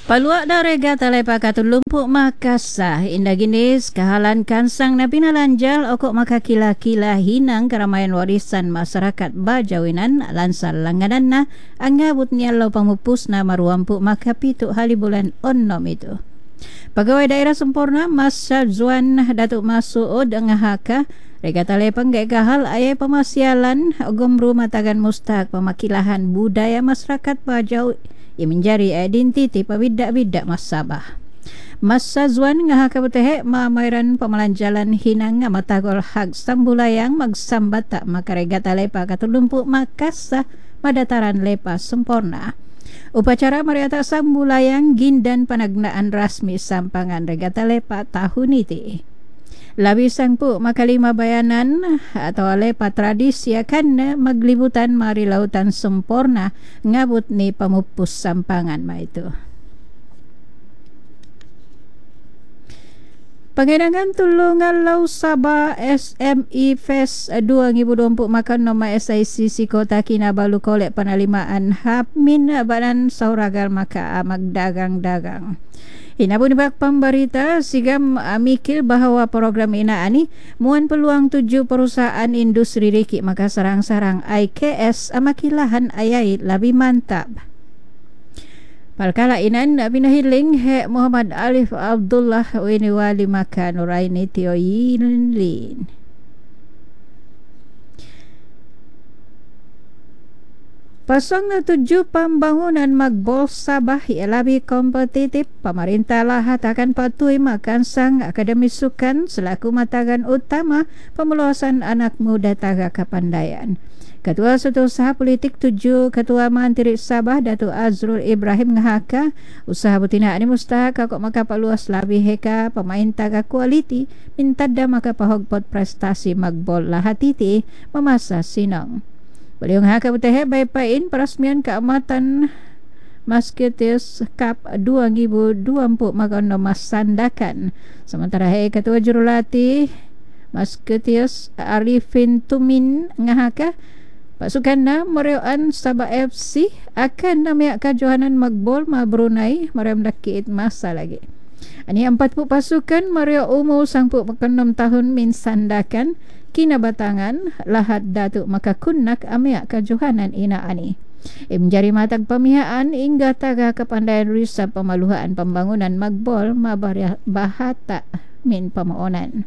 Paluak da regata lepa katulumpuk Makassar indah ginis kahalan kansang na pinalanjal okok makakila-kila hinang keramaian warisan masyarakat bajawinan lansar langganan na angabut nialo pamupus na maruampuk makapituk hali bulan onnom itu. Pegawai daerah sempurna Mas Syazwan Datuk Masuud ngahaka regata lepa kahal ayai pemasialan gomru matagan mustahak pemakilahan budaya masyarakat bajawi yang menjadi identiti pabidak-bidak Mas Sabah. Mas Syazwan ngahaka betehek mamairan pemalanjalan hinang matagol hak sambulayang magsambat tak makaregata lepa katulumpuk Makassar madataran lepa sempurna. Upacara mariata sambulayang gindan panagnaan rasmi sampangan regata lepa tahun ini. Labi sangpuk makalima bayanan atau lepa tradisi akan maglibutan mari lautan sempurna ngabut ni pamupus sampangan ma itu. Pengenangan tulungan Lau Sabah SME Fest 2024 makan nama SICC Kota Kinabalu kolek penerimaan Hapmin Badan Sauragal maka magdagang-dagang. Ina pun dibak pemberita sigam mikir bahawa program ina ani muan peluang 7 perusahaan industri rikik maka sarang-sarang IKS amakilahan ayai lebih mantap. Palkala inan pinahiling he Muhammad Alif Abdullah wini wali maka Nuraini Tio Yinlin. Pasang na 7 pembangunan Magbol Sabah ia lebih kompetitif. Pemerintah lahat akan patuhi makan sang Akademi Sukan selaku matagan utama pemeluasan anak muda taga kepandaian. Ketua Setiausaha Politik 7 Ketua Mantiri Sabah Datuk Azrul Ibrahim ngahaka usaha betina ini mustahak kok maka paluas lebih heka pemain taga kualiti minta dah maka pahogpot prestasi Magbol lahatiti memasa sinong. Beliau ngahaka betehek baipain perasmian keamatan Musketeers Cup 2024 makan nama sandakan. Sementara Ketua Jurulatih Musketeers Arifin Tumin ngahaka pasukan na Mereuan Sabah FC akan namiak kajohanan Magbol ma Brunei merem dakit masa lagi. Ani 40 pasukan Mereu umur sangpuk 6 tahun min sandakan kina batangan lahat datuk maka kunnak amiak kajohanan ina ani. Menjadi matag pemihaan hingga taga kepandaian risab pemaluhaan pembangunan Magbol ma bahata min pemaonan.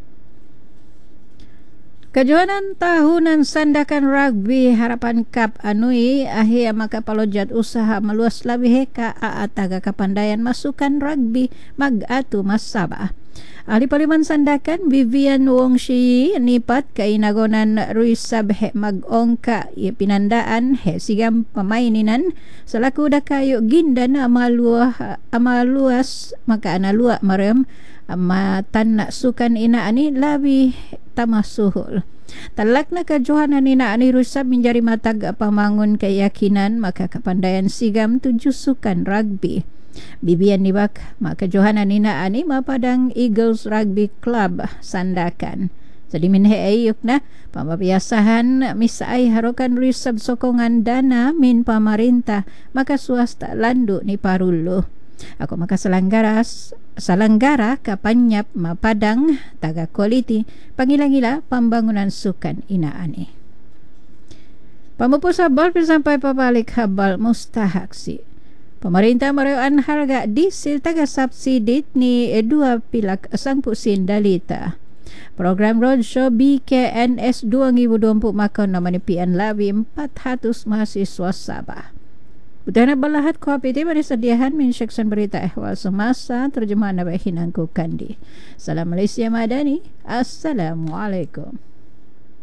Kejohanan tahunan sandakan rugby Harapan Cup anui akhir maka palojat usaha meluas lebih heka taga kepandaian masukan rugby magatu Mas Sabah. Ahli Parlimen Sandakan Vivian Wong Shi nipat kainagonan Ruisab he magongka ia pinandaan he sigam pemaininan selaku dakayo gindan amaluas maka analua marem amatan nak sukan ina ani labi tamasuhul. Talak na kajohanan ina ani Ruisab menjadi matag pamangun keyakinan maka kepandaian sigam 7 sukan rugby. Bibian nibak maka johanan ina ani mapadang Eagles Rugby Club Sandakan. Jadi min ayuk na pamabiasahan misai harokan risab sokongan dana min pamarintah maka swasta landu ni parulu. Aku maka salanggara kapanyap mapadang taga kualiti pangila-ngila pembangunan sukan ina ani. Pamupus habal sampai pabalik habal mustahak si. Pemerintah mereuan harga diesel taga subsidi ni 2 pilak sangpuk sin dalita. Program Roadshow BKNS 2024 makon nama nipian labi 400 mahasiswa Sabah. Budana balahat kooperatif disediakan min section berita ehwal semasa terjemahan Nabi Hinangku Kandi. Salam Malaysia Madani. Assalamualaikum.